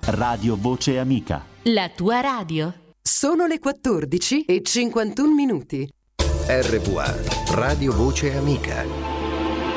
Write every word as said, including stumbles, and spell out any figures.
Radio Voce Amica. La tua radio. Sono le quattordici e cinquantuno minuti. R V A, Radio Voce Amica.